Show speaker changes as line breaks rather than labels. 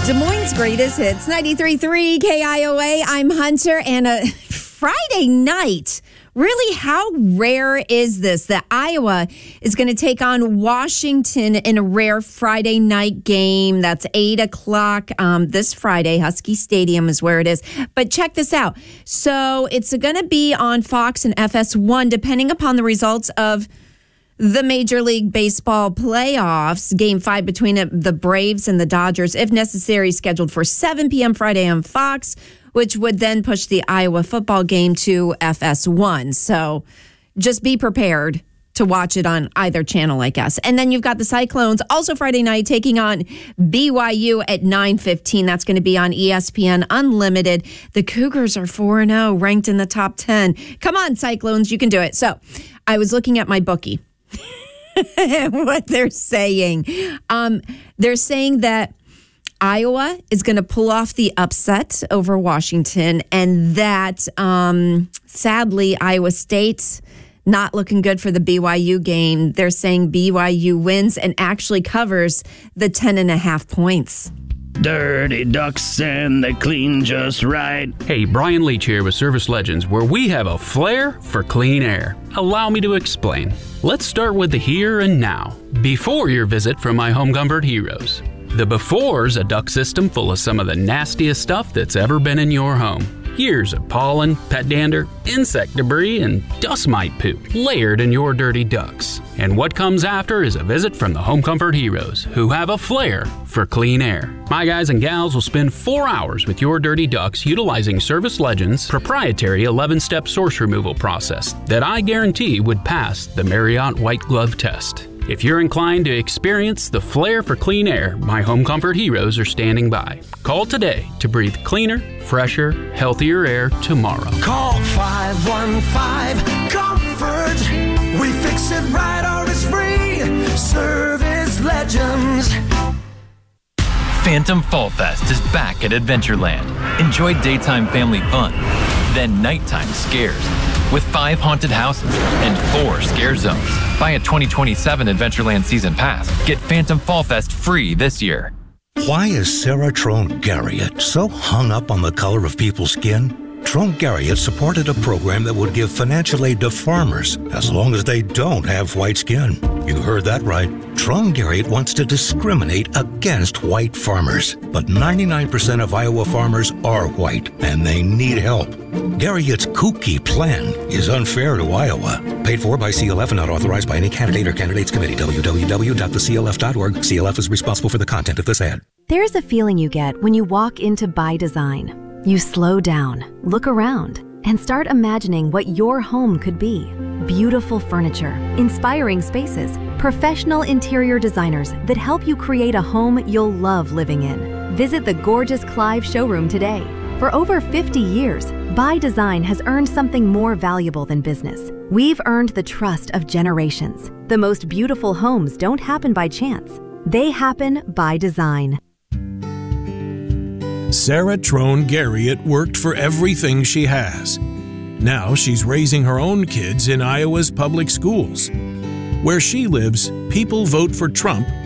Des Moines' greatest hits, 93.3 KIOA. I'm Hunter, and a Friday night. Really, how rare is this that Iowa is going to take on Washington in a rare Friday night game? That's 8 o'clock this Friday. Husky Stadium is where it is. But check this out. So it's going to be on Fox and FS1, depending upon the results of the Major League Baseball playoffs. Game 5 between the Braves and the Dodgers, if necessary, scheduled for 7 p.m. Friday on Fox, which would then push the Iowa football game to FS1. So just be prepared to watch it on either channel, I guess. And then you've got the Cyclones, also Friday night, taking on BYU at 9:15. That's going to be on ESPN Unlimited. The Cougars are 4-0, ranked in the top 10. Come on, Cyclones, you can do it. So I was looking at my bookie. What they're saying. They're saying that Iowa is going to pull off the upset over Washington, and that sadly Iowa State not looking good for the BYU game. They're saying BYU wins and actually covers the 10.5 points.
Dirty ducks and they clean just right.
Hey, Brian Leach here with Service Legends, where we have a flair for clean air. Allow me to explain. Let's start with the here and now, before your visit from my Home Comfort heroes. The before's a duct system full of some of the nastiest stuff that's ever been in your home. Years of pollen, pet dander, insect debris, and dust mite poop layered in your dirty ducts. And what comes after is a visit from the Home Comfort heroes, who have a flair for clean air. My guys and gals will spend 4 hours with your dirty ducts utilizing Service Legends' proprietary 11-step source removal process that I guarantee would pass the Marriott White Glove test. If you're inclined to experience the flair for clean air, my Home Comfort heroes are standing by. Call today to breathe cleaner, fresher, healthier air tomorrow.
Call 515-COMFORT. We fix it right or it's free. Service Legends.
Phantom Fall Fest is back at Adventureland. Enjoy daytime family fun, then nighttime scares, with 5 haunted houses and 4 scare zones. Buy a 2027 Adventureland Season Pass. Get Phantom Fall Fest free this year.
Why is Sarah Trone Garriott so hung up on the color of people's skin? Trone Garriott supported a program that would give financial aid to farmers as long as they don't have white skin. You heard that right. Trone Garriott wants to discriminate against white farmers. But 99% of Iowa farmers are white, and they need help. Garriott's kooky plan is unfair to Iowa. Paid for by CLF and not authorized by any candidate or candidates committee. www.theclf.org. CLF is responsible for the content of this ad.
There's a feeling you get when you walk into By Design. You slow down, look around, and start imagining what your home could be. Beautiful furniture, inspiring spaces, professional interior designers that help you create a home you'll love living in. Visit the gorgeous Clive showroom today. For over 50 years, By Design has earned something more valuable than business. We've earned the trust of generations. The most beautiful homes don't happen by chance. They happen by design.
Sarah Trone Garriott worked for everything she has. Now she's raising her own kids in Iowa's public schools. Where she lives, people vote for Trump